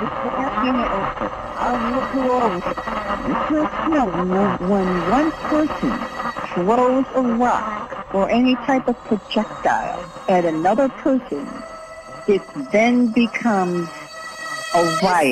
When one person throws a rock or any type of projectile at another person, it then becomes a riot.